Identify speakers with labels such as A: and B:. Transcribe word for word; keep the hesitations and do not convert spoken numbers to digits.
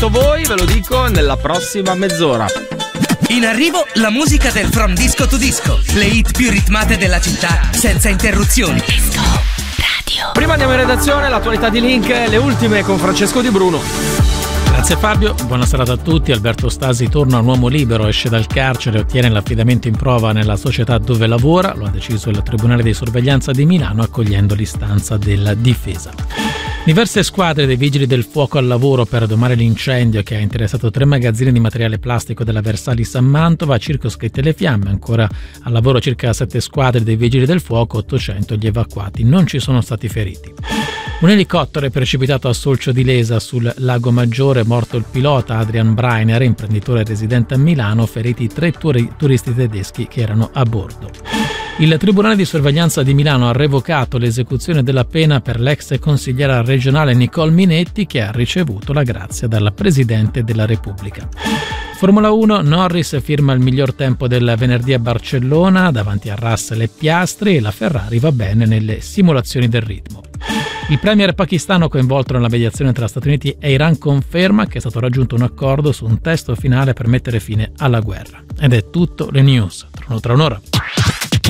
A: detto voi, ve lo dico nella prossima mezz'ora.
B: In arrivo la musica del From Disco to Disco, le hit più ritmate della città senza interruzioni. Disco Radio.
A: Prima andiamo in redazione, l'attualità di Link, le ultime con Francesco Di Bruno.
C: Grazie Fabio, buona serata a tutti. Alberto Stasi torna un uomo libero, esce dal carcere e ottiene l'affidamento in prova nella società dove lavora. Lo ha deciso il Tribunale di Sorveglianza di Milano accogliendo l'istanza della difesa. Diverse squadre dei Vigili del Fuoco al lavoro per domare l'incendio che ha interessato tre magazzini di materiale plastico della Versalis a Mantova, circoscritte le fiamme. Ancora al lavoro circa sette squadre dei Vigili del Fuoco, ottocento gli evacuati. Non ci sono stati feriti. Un elicottero è precipitato a Solcio di Lesa sul Lago Maggiore, morto il pilota Adrian Breiner, imprenditore residente a Milano, feriti tre turi- turisti tedeschi che erano a bordo. Il Tribunale di Sorveglianza di Milano ha revocato l'esecuzione della pena per l'ex consigliera regionale Nicole Minetti, che ha ricevuto la grazia dal Presidente della Repubblica. Formula uno, Norris firma il miglior tempo del venerdì a Barcellona davanti a Russell e Piastri, e la Ferrari va bene nelle simulazioni del ritmo. Il premier pakistano coinvolto nella mediazione tra Stati Uniti e Iran conferma che è stato raggiunto un accordo su un testo finale per mettere fine alla guerra. Ed è tutto, le news. Torno tra un'ora.